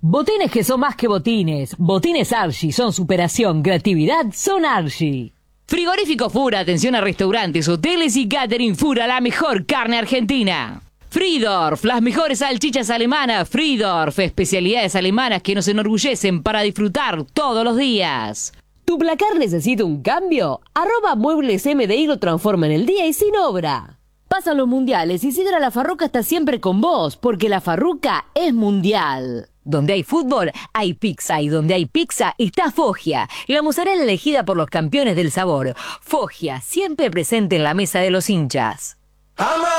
Botines que son más que botines. Botines Archie son superación, creatividad, son Archie. Frigorífico Fura, atención a restaurantes, hoteles y catering. Fura, la mejor carne argentina. Friedorf, las mejores salchichas alemanas. Friedorf, especialidades alemanas que nos enorgullecen para disfrutar todos los días. ¿Tu placar necesita un cambio? @Muebles MDI lo transforma en el día y sin obra. Pasan los mundiales y Sidra La Farruca está siempre con vos, porque La Farruca es mundial. Donde hay fútbol, hay pizza, y donde hay pizza está Foggia, la mozzarella elegida por los campeones del sabor. Foggia, siempre presente en la mesa de los hinchas.